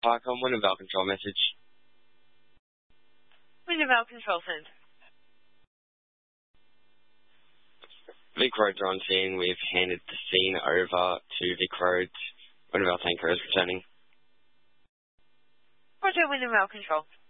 Parcom, Wintervale Control message. Wintervale Control Centre. Vic Roads are on scene. We've handed the scene over to Vic Roads. Wintervale Tanker is returning. Roger, Wintervale Control.